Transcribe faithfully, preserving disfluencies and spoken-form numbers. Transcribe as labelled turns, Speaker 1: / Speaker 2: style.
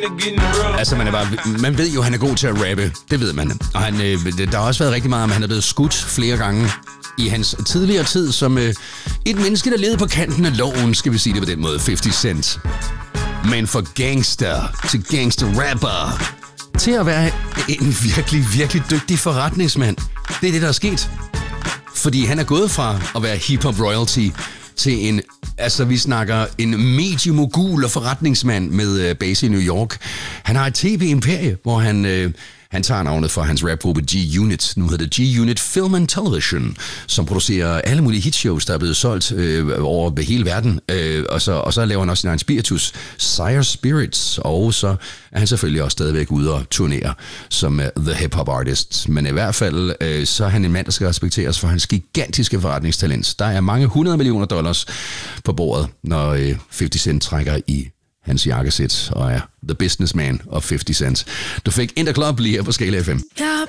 Speaker 1: Altså, man, er bare, man ved jo, at han er god til at rappe. Det ved man. Og han, øh, der har også været rigtig meget om, at han er blevet skudt flere gange i hans tidligere tid som øh, et menneske, der levede på kanten af loven, skal vi sige det på den måde, halvtreds Cent. Men for gangster til gangster-rapper, til at være en virkelig, virkelig dygtig forretningsmand. Det er det, der er sket. Fordi han er gået fra at være hip-hop royalty til en, altså vi snakker en mediemogul og forretningsmand med øh, base i New York. Han har et tv-imperie, hvor han... Øh, Han tager navnet fra hans rapgruppe G-Unit. Nu hedder det G-Unit Film and Television, som producerer alle mulige hitshows, der er blevet solgt øh, over hele verden. Øh, og, så, og så laver han også sin egen spiritus, Sire Spirits. Og så er han selvfølgelig også stadigvæk ude og turnere som uh, the hip-hop artist. Men i hvert fald, øh, så er han en mand, der skal respekteres for hans gigantiske forretningstalent. Der er mange hundrede millioner dollars på bordet, når øh, halvtreds Cent trækker i hans jakkesæt og er the businessman of halvtreds Cent. Du fik In The Club lige her på Skala F M.
Speaker 2: Jeg